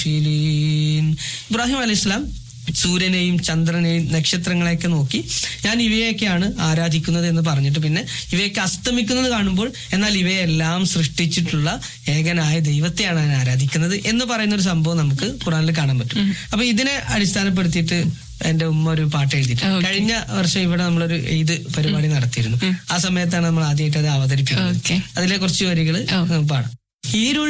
ഇബ്രാഹിം അലൈഹിസ്സലാം സൂര്യനെയും ചന്ദ്രനെയും നക്ഷത്രങ്ങളെയൊക്കെ നോക്കി ഞാൻ ഇവയൊക്കെയാണ് ആരാധിക്കുന്നത് എന്ന് പറഞ്ഞിട്ട് പിന്നെ ഇവയൊക്കെ അസ്തമിക്കുന്നത് കാണുമ്പോൾ എന്നാൽ ഇവയെല്ലാം സൃഷ്ടിച്ചിട്ടുള്ള ഏകനായ ദൈവത്തെയാണ് ഞാൻ ആരാധിക്കുന്നത് എന്ന് പറയുന്ന ഒരു സംഭവം നമുക്ക് ഖുറാനിൽ കാണാൻ പറ്റും. അപ്പൊ ഇതിനെ അടിസ്ഥാനപ്പെടുത്തിയിട്ട് എന്റെ ഉമ്മ ഒരു പാട്ട് എഴുതിയിട്ടുണ്ട്. കഴിഞ്ഞ വർഷം ഇവിടെ നമ്മളൊരു ഈദ് പരിപാടി നടത്തിയിരുന്നു. ആ സമയത്താണ് നമ്മൾ ആദ്യമായിട്ട് അത് അവതരിപ്പിക്കുന്നത്. അതിലെ കുറച്ച് വരികൾ പാടാം.